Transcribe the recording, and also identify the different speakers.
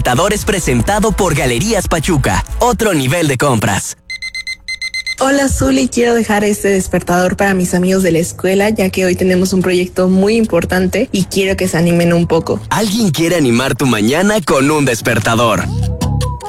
Speaker 1: Es presentado por Galerías Pachuca. Otro nivel de compras.
Speaker 2: Hola, Zuli, quiero dejar este despertador para mis amigos de la escuela, ya que hoy tenemos un proyecto muy importante y quiero que se animen un poco.
Speaker 1: Alguien quiere animar tu mañana con un despertador.